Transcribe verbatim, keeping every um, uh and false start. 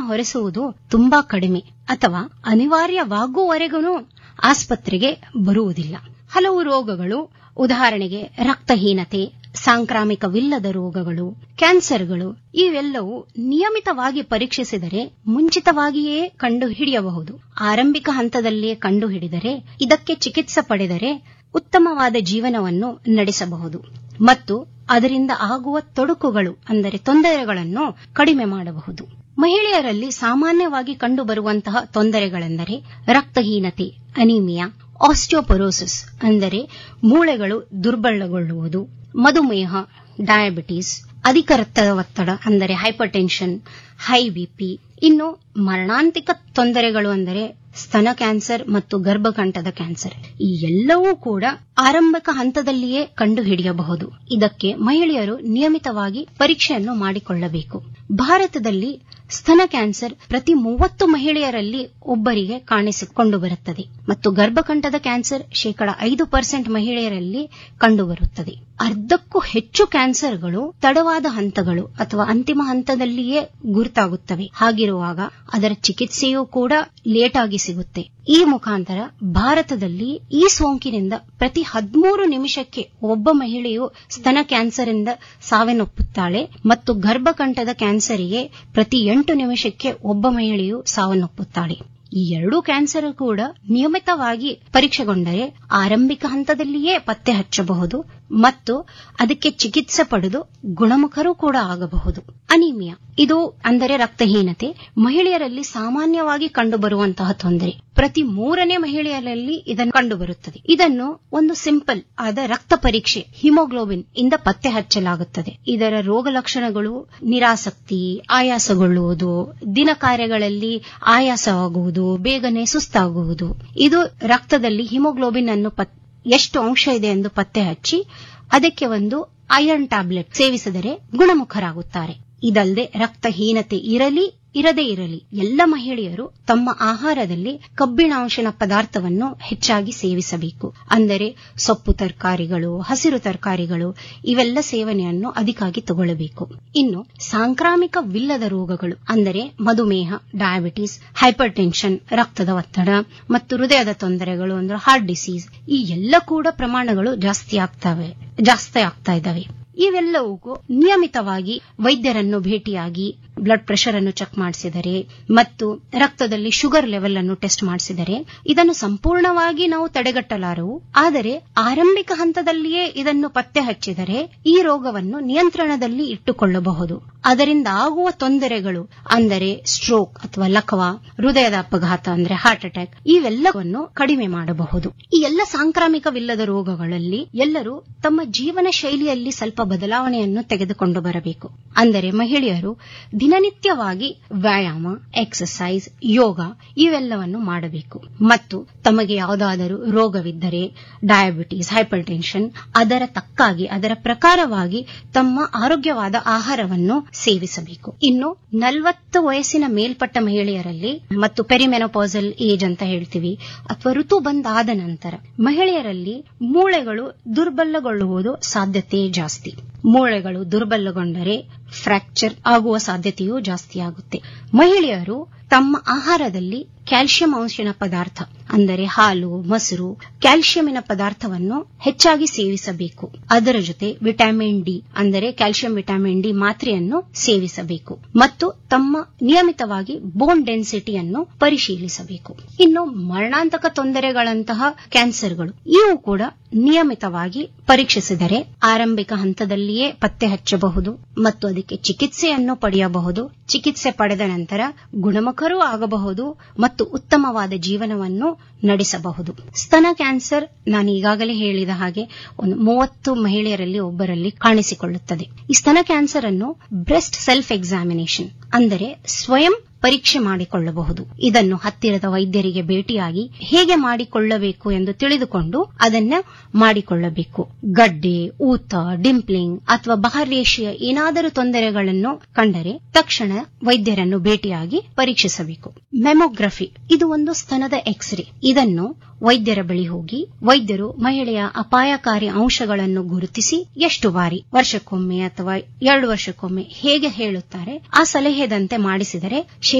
ಹೊರಿಸುವುದು ತುಂಬಾ ಕಡಿಮೆ ಅಥವಾ ಅನಿವಾರ್ಯವಾಗುವವರೆಗೂ ಆಸ್ಪತ್ರೆಗೆ ಬರುವುದಿಲ್ಲ. ಹಲವು ರೋಗಗಳು, ಉದಾಹರಣೆಗೆ ರಕ್ತಹೀನತೆ, ಸಾಂಕ್ರಾಮಿಕವಿಲ್ಲದ ರೋಗಗಳು, ಕ್ಯಾನ್ಸರ್ಗಳು, ಇವೆಲ್ಲವೂ ನಿಯಮಿತವಾಗಿ ಪರೀಕ್ಷಿಸಿದರೆ ಮುಂಚಿತವಾಗಿಯೇ ಕಂಡುಹಿಡಿಯಬಹುದು. ಆರಂಭಿಕ ಹಂತದಲ್ಲಿಯೇ ಕಂಡುಹಿಡಿದರೆ ಇದಕ್ಕೆ ಚಿಕಿತ್ಸೆ ಪಡೆದರೆ ಉತ್ತಮವಾದ ಜೀವನವನ್ನು ನಡೆಸಬಹುದು ಮತ್ತು ಅದರಿಂದ ಆಗುವ ತೊಡಕುಗಳು ಅಂದರೆ ತೊಂದರೆಗಳನ್ನು ಕಡಿಮೆ ಮಾಡಬಹುದು. ಮಹಿಳೆಯರಲ್ಲಿ ಸಾಮಾನ್ಯವಾಗಿ ಕಂಡುಬರುವಂತಹ ತೊಂದರೆಗಳೆಂದರೆ ರಕ್ತಹೀನತೆ, ಅನಿಮಿಯಾ, ಆಸ್ಟಿಯೋಪೊರೋಸಿಸ್ ಅಂದರೆ ಮೂಳೆಗಳು ದುರ್ಬಲಗೊಳ್ಳುವುದು, ಮಧುಮೇಹ, ಡಯಾಬಿಟಿಸ್, ಅಧಿಕ ರಕ್ತದ ಒತ್ತಡ ಅಂದರೆ ಹೈಪರ್ ಟೆನ್ಷನ್, ಹೈ ಬಿಪಿ. ಇನ್ನು ಮರಣಾಂತಿಕ ತೊಂದರೆಗಳು ಅಂದರೆ ಸ್ತನ ಕ್ಯಾನ್ಸರ್ ಮತ್ತು ಗರ್ಭಕಂಠದ ಕ್ಯಾನ್ಸರ್. ಈ ಎಲ್ಲವೂ ಕೂಡ ಆರಂಭಿಕ ಹಂತದಲ್ಲಿಯೇ ಕಂಡುಹಿಡಿಯಬಹುದು. ಇದಕ್ಕೆ ಮಹಿಳೆಯರು ನಿಯಮಿತವಾಗಿ ಪರೀಕ್ಷೆಯನ್ನು ಮಾಡಿಕೊಳ್ಳಬೇಕು. ಭಾರತದಲ್ಲಿ ಸ್ತನ ಕ್ಯಾನ್ಸರ್ ಪ್ರತಿ ಮೂವತ್ತು ಮಹಿಳೆಯರಲ್ಲಿ ಒಬ್ಬರಿಗೆ ಕಾಣಿಸಿಕೊಂಡು ಬರುತ್ತದೆ ಮತ್ತು ಗರ್ಭಕಂಠದ ಕ್ಯಾನ್ಸರ್ ಶೇಕಡ ಐದು ಪರ್ಸೆಂಟ್ ಮಹಿಳೆಯರಲ್ಲಿ ಕಂಡುಬರುತ್ತದೆ. ಅರ್ಧಕ್ಕೂ ಹೆಚ್ಚು ಕ್ಯಾನ್ಸರ್ಗಳು ತಡವಾದ ಹಂತಗಳು ಅಥವಾ ಅಂತಿಮ ಹಂತದಲ್ಲಿಯೇ ಗುರುತಾಗುತ್ತವೆ. ಹಾಗಿರುವಾಗ ಅದರ ಚಿಕಿತ್ಸೆಯೂ ಕೂಡ ಲೇಟ್ ಆಗಿ ಸಿಗುತ್ತೆ. ಈ ಮುಖಾಂತರ ಭಾರತದಲ್ಲಿ ಈ ಸೋಂಕಿನಿಂದ ಪ್ರತಿ ಹದಿಮೂರು ನಿಮಿಷಕ್ಕೆ ಒಬ್ಬ ಮಹಿಳೆಯು ಸ್ತನ ಕ್ಯಾನ್ಸರ್ ಇಂದ ಸಾವನ್ನಪ್ಪುತ್ತಾಳೆ ಮತ್ತು ಗರ್ಭಕಂಠದ ಕ್ಯಾನ್ಸರಿಗೆ ಪ್ರತಿ ಎಂಟು ನಿಮಿಷಕ್ಕೆ ಒಬ್ಬ ಮಹಿಳೆಯು ಸಾವನ್ನಪ್ಪುತ್ತಾಳೆ. ಈ ಎರಡೂ ಕ್ಯಾನ್ಸರ್ ಕೂಡ ನಿಯಮಿತವಾಗಿ ಪರೀಕ್ಷೆಗೊಂಡರೆ ಆರಂಭಿಕ ಹಂತದಲ್ಲಿಯೇ ಪತ್ತೆ ಹಚ್ಚಬಹುದು ಮತ್ತು ಅದಕ್ಕೆ ಚಿಕಿತ್ಸೆ ಪಡೆದು ಗುಣಮುಖರೂ ಕೂಡ ಆಗಬಹುದು. ಅನಿಮಿಯಾ ಇದು ಅಂದರೆ ರಕ್ತಹೀನತೆ ಮಹಿಳೆಯರಲ್ಲಿ ಸಾಮಾನ್ಯವಾಗಿ ಕಂಡುಬರುವಂತಹ ತೊಂದರೆ. ಪ್ರತಿ ಮೂರನೇ ಮಹಿಳೆಯರಲ್ಲಿ ಇದನ್ನು ಕಂಡುಬರುತ್ತದೆ. ಇದನ್ನು ಒಂದು ಸಿಂಪಲ್ ಆದ ರಕ್ತ ಪರೀಕ್ಷೆ ಹಿಮೋಗ್ಲೋಬಿನ್ ಇಂದ ಪತ್ತೆ ಹಚ್ಚಲಾಗುತ್ತದೆ. ಇದರ ರೋಗ ಲಕ್ಷಣಗಳು ನಿರಾಸಕ್ತಿ, ಆಯಾಸಗೊಳ್ಳುವುದು, ದಿನ ಕಾರ್ಯಗಳಲ್ಲಿ ಆಯಾಸವಾಗುವುದು, ಬೇಗನೆ ಸುಸ್ತಾಗುವುದು. ಇದು ರಕ್ತದಲ್ಲಿ ಹಿಮೋಗ್ಲೋಬಿನ್ ಅನ್ನು ಎಷ್ಟು ಅಂಶ ಇದೆ ಎಂದು ಪತ್ತೆ ಹಚ್ಚಿ ಅದಕ್ಕೆ ಒಂದು ಐರನ್ ಟ್ಯಾಬ್ಲೆಟ್ ಸೇವಿಸಿದರೆ ಗುಣಮುಖರಾಗುತ್ತಾರೆ. ಇದಲ್ಲದೆ ರಕ್ತಹೀನತೆ ಇರಲಿ ಇರದೇ ಇರಲಿ ಎಲ್ಲ ಮಹಿಳೆಯರು ತಮ್ಮ ಆಹಾರದಲ್ಲಿ ಕಬ್ಬಿಣಾಂಶನ ಪದಾರ್ಥವನ್ನು ಹೆಚ್ಚಾಗಿ ಸೇವಿಸಬೇಕು. ಅಂದರೆ ಸೊಪ್ಪು ತರಕಾರಿಗಳು, ಹಸಿರು ತರಕಾರಿಗಳು ಇವೆಲ್ಲ ಸೇವನೆಯನ್ನು ಅಧಿಕಾಗಿ ತಗೊಳ್ಳಬೇಕು. ಇನ್ನು ಸಾಂಕ್ರಾಮಿಕವಿಲ್ಲದ ರೋಗಗಳು ಅಂದರೆ ಮಧುಮೇಹ, ಡಯಾಬಿಟಿಸ್, ಹೈಪರ್ ಟೆನ್ಷನ್, ರಕ್ತದ ಒತ್ತಡ ಮತ್ತು ಹೃದಯದ ತೊಂದರೆಗಳು ಅಂದ್ರೆ ಹಾರ್ಟ್ ಡಿಸೀಸ್ ಈ ಎಲ್ಲ ಕೂಡ ಪ್ರಮಾಣಗಳು ಜಾಸ್ತಿ ಆಗ್ತವೆ ಜಾಸ್ತಿ ಆಗ್ತಾ ಇದ್ದಾವೆ. ಇವೆಲ್ಲವೂ ನಿಯಮಿತವಾಗಿ ವೈದ್ಯರನ್ನು ಭೇಟಿಯಾಗಿ ಬ್ಲಡ್ ಪ್ರೆಷರ್ ಅನ್ನು ಚೆಕ್ ಮಾಡಿಸಿದರೆ ಮತ್ತು ರಕ್ತದಲ್ಲಿ ಶುಗರ್ ಲೆವೆಲ್ ಅನ್ನು ಟೆಸ್ಟ್ ಮಾಡಿಸಿದರೆ ಇದನ್ನು ಸಂಪೂರ್ಣವಾಗಿ ನಾವು ತಡೆಗಟ್ಟಲಾರವು. ಆದರೆ ಆರಂಭಿಕ ಹಂತದಲ್ಲಿಯೇ ಇದನ್ನು ಪತ್ತೆ ಹಚ್ಚಿದರೆ ಈ ರೋಗವನ್ನು ನಿಯಂತ್ರಣದಲ್ಲಿ ಇಟ್ಟುಕೊಳ್ಳಬಹುದು. ಅದರಿಂದ ಆಗುವ ತೊಂದರೆಗಳು ಅಂದರೆ ಸ್ಟ್ರೋಕ್ ಅಥವಾ ಲಕವಾ, ಹೃದಯದ ಅಪಘಾತ ಅಂದ್ರೆ ಹಾರ್ಟ್ ಅಟ್ಯಾಕ್ ಇವೆಲ್ಲವನ್ನು ಕಡಿಮೆ ಮಾಡಬಹುದು. ಈ ಎಲ್ಲ ಸಾಂಕ್ರಾಮಿಕವಿಲ್ಲದ ರೋಗಗಳಲ್ಲಿ ಎಲ್ಲರೂ ತಮ್ಮ ಜೀವನ ಶೈಲಿಯಲ್ಲಿ ಸ್ವಲ್ಪ ಬದಲಾವಣೆಯನ್ನು ತೆಗೆದುಕೊಂಡು ಬರಬೇಕು. ಅಂದರೆ ಮಹಿಳೆಯರು ದಿನನಿತ್ಯವಾಗಿ ವ್ಯಾಯಾಮ, ಎಕ್ಸರ್ಸೈಸ್, ಯೋಗ ಇವೆಲ್ಲವನ್ನು ಮಾಡಬೇಕು ಮತ್ತು ತಮಗೆ ಯಾವುದಾದರೂ ರೋಗವಿದ್ದರೆ ಡಯಾಬಿಟಿಸ್, ಹೈಪರ್ ಟೆನ್ಷನ್ ಅದರ ತಕ್ಕಾಗಿ ಅದರ ಪ್ರಕಾರವಾಗಿ ತಮ್ಮ ಆರೋಗ್ಯವಾದ ಆಹಾರವನ್ನು ಸೇವಿಸಬೇಕು. ಇನ್ನು ನಲವತ್ತು ವಯಸ್ಸಿನ ಮೇಲ್ಪಟ್ಟ ಮಹಿಳೆಯರಲ್ಲಿ ಮತ್ತು ಪೆರಿಮೆನೋಪಾಸಲ್ ಏಜ್ ಅಂತ ಹೇಳ್ತೀವಿ ಅಥವಾ ಋತು ಬಂದಾದ ನಂತರ ಮಹಿಳೆಯರಲ್ಲಿ ಮೂಳೆಗಳು ದುರ್ಬಲಗೊಳ್ಳುವುದು ಸಾಧ್ಯತೆ ಜಾಸ್ತಿ. ಮೂಳೆಗಳು ದುರ್ಬಲಗೊಂಡರೆ ಫ್ರಾಕ್ಚರ್ ಆಗುವ ಸಾಧ್ಯತೆಯೂ ಜಾಸ್ತಿ ಆಗುತ್ತೆ. ಮಹಿಳೆಯರು ತಮ್ಮ ಆಹಾರದಲ್ಲಿ ಕ್ಯಾಲ್ಸಿಯಂ ಅಂಶಿನ ಪದಾರ್ಥ ಅಂದರೆ ಹಾಲು, ಮೊಸರು, ಕ್ಯಾಲ್ಸಿಯಂನ ಪದಾರ್ಥವನ್ನು ಹೆಚ್ಚಾಗಿ ಸೇವಿಸಬೇಕು. ಅದರ ಜೊತೆ ವಿಟಮಿನ್ ಡಿ ಅಂದರೆ ಕ್ಯಾಲ್ಸಿಯಂ ವಿಟಮಿನ್ ಡಿ ಮಾತ್ರೆಯನ್ನು ಸೇವಿಸಬೇಕು ಮತ್ತು ತಮ್ಮ ನಿಯಮಿತವಾಗಿ ಬೋನ್ ಡೆನ್ಸಿಟಿಯನ್ನು ಪರಿಶೀಲಿಸಬೇಕು. ಇನ್ನು ಮರಣಾಂತಕ ತೊಂದರೆಗಳಂತಹ ಕ್ಯಾನ್ಸರ್ಗಳು ಇವು ಕೂಡ ನಿಯಮಿತವಾಗಿ ಪರೀಕ್ಷಿಸಿದರೆ ಆರಂಭಿಕ ಹಂತದಲ್ಲಿಯೇ ಪತ್ತೆ ಹಚ್ಚಬಹುದು ಮತ್ತು ಅದಕ್ಕೆ ಚಿಕಿತ್ಸೆಯನ್ನು ಪಡೆಯಬಹುದು. ಚಿಕಿತ್ಸೆ ಪಡೆದ ನಂತರ ಗುಣಮುಖರೂ ಆಗಬಹುದು ಮತ್ತು ಉತ್ತಮವಾದ ಜೀವನವನ್ನು ನಡೆಸಬಹುದು. ಸ್ತನ ಕ್ಯಾನ್ಸರ್ ನಾನು ಈಗಾಗಲೇ ಹೇಳಿದ ಹಾಗೆ ಒಂದು ಮೂವತ್ತು ಮಹಿಳೆಯರಲ್ಲಿ ಒಬ್ಬರಲ್ಲಿ ಕಾಣಿಸಿಕೊಳ್ಳುತ್ತದೆ. ಈ ಸ್ತನ ಕ್ಯಾನ್ಸರ್ ಅನ್ನು ಬ್ರೆಸ್ಟ್ ಸೆಲ್ಫ್ ಎಕ್ಸಾಮಿನೇಷನ್ ಅಂದರೆ ಸ್ವಯಂ ಪರೀಕ್ಷೆ ಮಾಡಿಕೊಳ್ಳಬಹುದು. ಇದನ್ನು ಹತ್ತಿರದ ವೈದ್ಯರಿಗೆ ಭೇಟಿಯಾಗಿ ಹೇಗೆ ಮಾಡಿಕೊಳ್ಳಬೇಕು ಎಂದು ತಿಳಿದುಕೊಂಡು ಅದನ್ನ ಮಾಡಿಕೊಳ್ಳಬೇಕು. ಗಡ್ಡೆ, ಊತ, ಡಿಂಪ್ಲಿಂಗ್ ಅಥವಾ ಬಾಹ್ಯರೇಷೆಯ ಏನಾದರೂ ತೊಂದರೆಗಳನ್ನು ಕಂಡರೆ ತಕ್ಷಣ ವೈದ್ಯರನ್ನು ಭೇಟಿಯಾಗಿ ಪರೀಕ್ಷಿಸಬೇಕು. ಮೆಮೊಗ್ರಫಿ ಇದು ಒಂದು ಸ್ತನದ ಎಕ್ಸ್ರೇ. ಇದನ್ನು ವೈದ್ಯರ ಬಳಿ ಹೋಗಿ ವೈದ್ಯರು ಮಹಿಳೆಯ ಅಪಾಯಕಾರಿ ಅಂಶಗಳನ್ನು ಗುರುತಿಸಿ ಎಷ್ಟು ಬಾರಿ ವರ್ಷಕ್ಕೊಮ್ಮೆ ಅಥವಾ ಎರಡು ವರ್ಷಕ್ಕೊಮ್ಮೆ ಹೇಗೆ ಹೇಳುತ್ತಾರೆ ಆ ಸಲಹೆದಂತೆ ಮಾಡಿಸಿದರೆ